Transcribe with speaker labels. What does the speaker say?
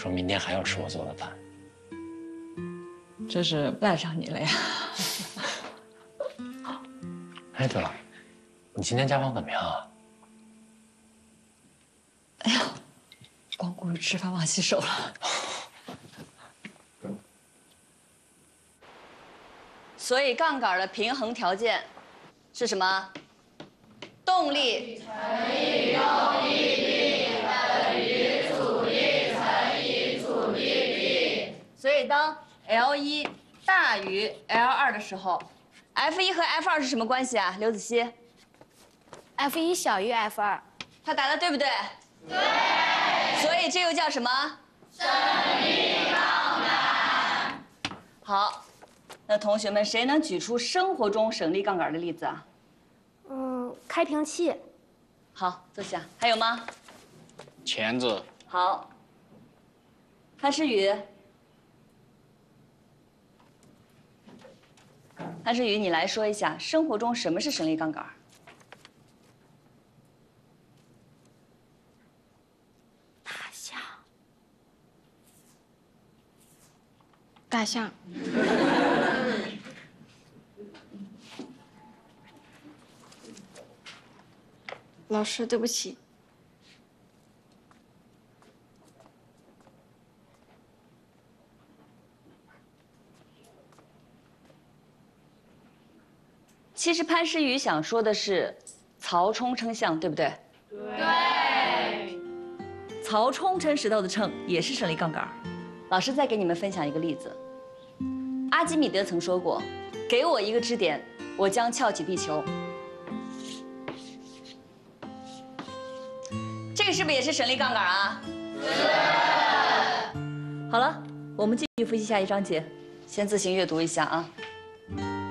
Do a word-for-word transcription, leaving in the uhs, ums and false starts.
Speaker 1: 说明天还要吃我做的饭。
Speaker 2: 真是赖上你了呀！
Speaker 1: 哎，对了，你今天家访怎么样啊？
Speaker 2: 哎呀，光顾着吃饭忘洗手了。
Speaker 3: 所以杠杆的平衡条件是什么？动力乘以用力力等于阻力乘以阻力力。所以当 L 一大于 L 二的时候 ，F 一和 F 二是什么关系啊？刘子熙
Speaker 4: F 一小于 F 二，
Speaker 3: 他答的对不对？对。所以这又叫什么？省力杠杆。好，那同学们谁能举出生活中省力杠杆的例子啊？
Speaker 4: 嗯，开瓶器。
Speaker 3: 好，坐下。还有吗？
Speaker 5: 钳子。
Speaker 3: 好。潘诗雨。潘诗雨，你来说一下生活中什么是省力杠杆？
Speaker 4: 大象。
Speaker 6: 大象。老师，对不起。
Speaker 3: 其实潘诗雨想说的是曹冲称象，对不对？对。曹冲称石头的称也是省力杠杆。老师再给你们分享一个例子。阿基米德曾说过：“给我一个支点，我将翘起地球。”这个是不是也是省力杠杆啊？是。好了，我们继续复习下一章节，先自行阅读一下啊。